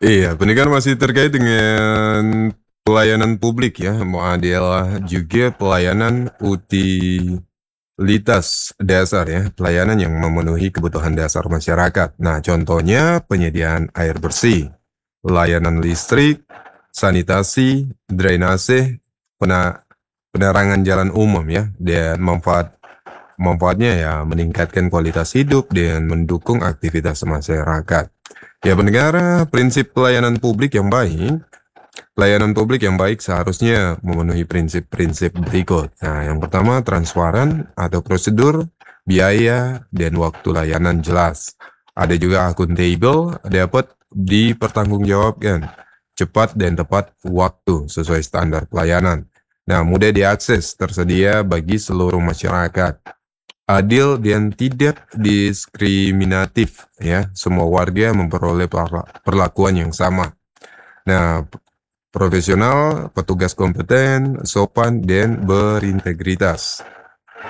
Iya, pendidikan masih terkait dengan pelayanan publik ya, adalah juga pelayanan utilitas dasar ya, pelayanan yang memenuhi kebutuhan dasar masyarakat. Nah, contohnya penyediaan air bersih, layanan listrik, sanitasi, drainase, penerangan jalan umum ya, dan manfaatnya ya meningkatkan kualitas hidup dan mendukung aktivitas masyarakat. Ya, pendengar, prinsip pelayanan publik yang baik seharusnya memenuhi prinsip-prinsip berikut. Nah, yang pertama, transparan atau prosedur, biaya, dan waktu layanan jelas. Ada juga akuntabel, dapat dipertanggungjawabkan, cepat dan tepat waktu sesuai standar pelayanan. Nah, mudah diakses, tersedia bagi seluruh masyarakat, adil dan tidak diskriminatif ya. Semua warga memperoleh perlakuan yang sama. Nah, profesional, petugas kompeten, sopan dan berintegritas.